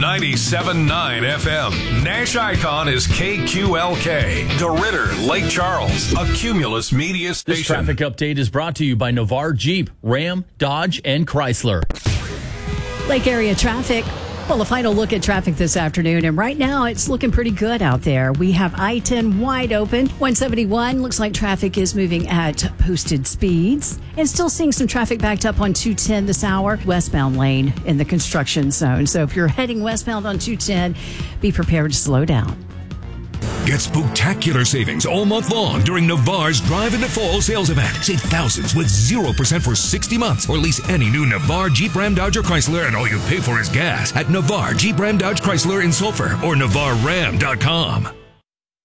97.9 FM. Nash Icon is KQLK. DeRidder, Lake Charles, a Cumulus media station. This traffic update is brought to you by Navarre Jeep, Ram, Dodge, and Chrysler. Lake area traffic. Well, a final look at traffic this afternoon, and right now it's looking pretty good out there. We have I-10 wide open. 171 looks like traffic is moving at posted speeds, and still seeing some traffic backed up on 210 this hour, westbound lane in the construction zone. So if you're heading westbound on 210, be prepared to slow down. Get spectacular savings all month long during Navarre's Drive into Fall sales event. Save thousands with 0% for 60 months or lease any new Navarre, Jeep, Ram, Dodge, or Chrysler, and all you pay for is gas at Navarre, Jeep, Ram, Dodge, Chrysler in Sulphur or NavarreRam.com.